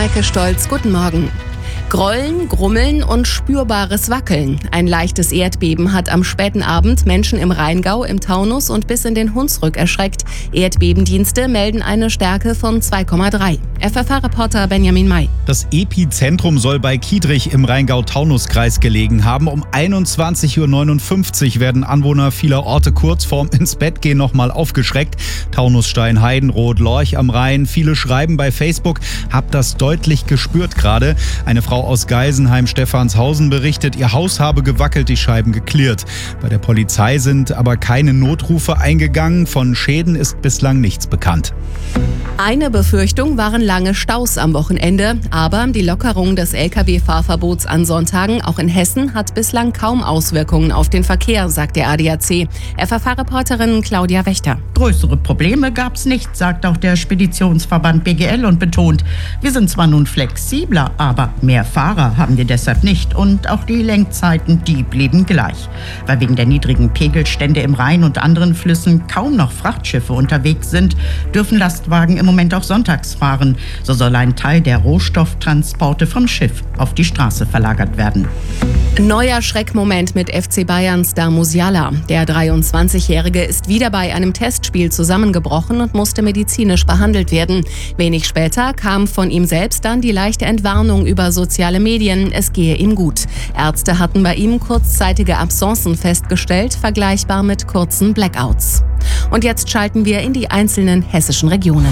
Maike Stolz, guten Morgen. Grollen, Grummeln und spürbares Wackeln. Ein leichtes Erdbeben hat am späten Abend Menschen im Rheingau, im Taunus und bis in den Hunsrück erschreckt. Erdbebendienste melden eine Stärke von 2,3. FFH-Reporter Benjamin May. Das Epizentrum soll bei Kiedrich im Rheingau-Taunus-Kreis gelegen haben. Um 21.59 Uhr werden Anwohner vieler Orte kurz vorm Ins-Bett-Gehen nochmal aufgeschreckt. Taunusstein, Heidenroth, Lorch am Rhein. Viele schreiben bei Facebook, hab das deutlich gespürt gerade. Eine Frau aus Geisenheim, Stephanshausen, berichtet, ihr Haus habe gewackelt, die Scheiben geklirrt. Bei der Polizei sind aber keine Notrufe eingegangen. Von Schäden ist bislang nichts bekannt. Eine Befürchtung waren lange Staus am Wochenende, aber die Lockerung des Lkw-Fahrverbots an Sonntagen, auch in Hessen, hat bislang kaum Auswirkungen auf den Verkehr, sagt der ADAC. FFH-Reporterin Claudia Wächter. Größere Probleme gab's nicht, sagt auch der Speditionsverband BGL und betont, wir sind zwar nun flexibler, aber mehr Fahrer haben wir deshalb nicht und auch die Lenkzeiten, die blieben gleich. Weil wegen der niedrigen Pegelstände im Rhein und anderen Flüssen kaum noch Frachtschiffe unterwegs sind, dürfen Lastwagen im Moment auch sonntags fahren. So soll ein Teil der Rohstofftransporte vom Schiff auf die Straße verlagert werden. Neuer Schreckmoment mit FC Bayern-Star Musiala. Der 23-Jährige ist wieder bei einem Testspiel zusammengebrochen und musste medizinisch behandelt werden. Wenig später kam von ihm selbst dann die leichte Entwarnung über soziale Medien, es gehe ihm gut. Ärzte hatten bei ihm kurzzeitige Absenzen festgestellt, vergleichbar mit kurzen Blackouts. Und jetzt schalten wir in die einzelnen hessischen Regionen.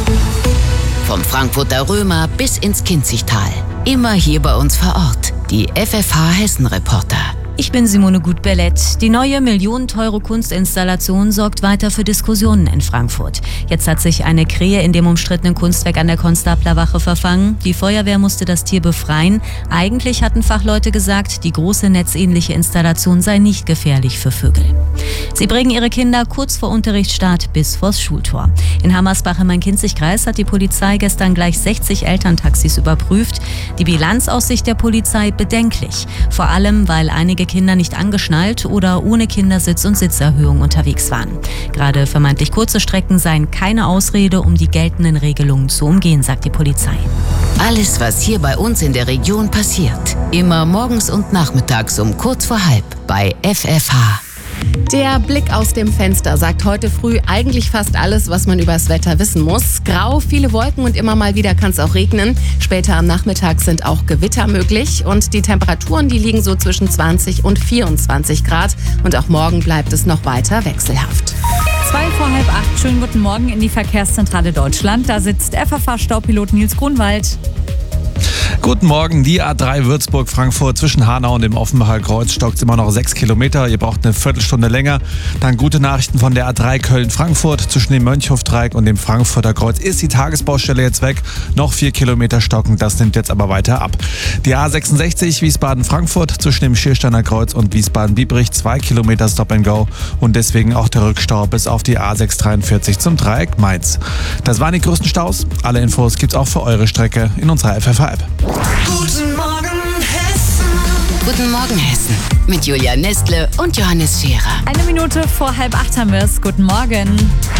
Vom Frankfurter Römer bis ins Kinzigtal. Immer hier bei uns vor Ort. Die FFH Hessen-Reporter. Ich bin Simone Gut-Bellett. Die neue millionenteure Kunstinstallation sorgt weiter für Diskussionen in Frankfurt. Jetzt hat sich eine Krähe in dem umstrittenen Kunstwerk an der Konstablerwache verfangen. Die Feuerwehr musste das Tier befreien. Eigentlich hatten Fachleute gesagt, die große netzähnliche Installation sei nicht gefährlich für Vögel. Sie bringen ihre Kinder kurz vor Unterrichtsstart bis vors Schultor. In Hammersbach im Main-Kinzig-Kreis hat die Polizei gestern gleich 60 Elterntaxis überprüft. Die Bilanz aus Sicht der Polizei bedenklich. Vor allem, weil einige Kinder nicht angeschnallt oder ohne Kindersitz und Sitzerhöhung unterwegs waren. Gerade vermeintlich kurze Strecken seien keine Ausrede, um die geltenden Regelungen zu umgehen, sagt die Polizei. Alles, was hier bei uns in der Region passiert. Immer morgens und nachmittags um kurz vor halb bei FFH. Der Blick aus dem Fenster sagt heute früh eigentlich fast alles, was man über das Wetter wissen muss. Grau, viele Wolken und immer mal wieder kann es auch regnen. Später am Nachmittag sind auch Gewitter möglich und die Temperaturen, die liegen so zwischen 20 und 24 Grad. Und auch morgen bleibt es noch weiter wechselhaft. 7:45, schönen guten Morgen in die Verkehrszentrale Deutschland. Da sitzt FFH-Staupilot Nils Grunwald. Guten Morgen, die A3 Würzburg-Frankfurt zwischen Hanau und dem Offenbacher Kreuz stockt immer noch 6 Kilometer. Ihr braucht eine Viertelstunde länger. Dann gute Nachrichten von der A3 Köln-Frankfurt. Zwischen dem Mönchhofdreieck und dem Frankfurter Kreuz ist die Tagesbaustelle jetzt weg. Noch 4 Kilometer stocken, das nimmt jetzt aber weiter ab. Die A66 Wiesbaden-Frankfurt zwischen dem Schiersteiner Kreuz und Wiesbaden-Biebrich 2 Kilometer Stop and Go und deswegen auch der Rückstau bis auf die A643 zum Dreieck Mainz. Das waren die größten Staus. Alle Infos gibt's auch für eure Strecke in unserer FFH-App. Guten Morgen Hessen. Guten Morgen Hessen. Mit Julia Nestle und Johannes Scherer. 1 Minute vor 7:30 haben wir es. Guten Morgen.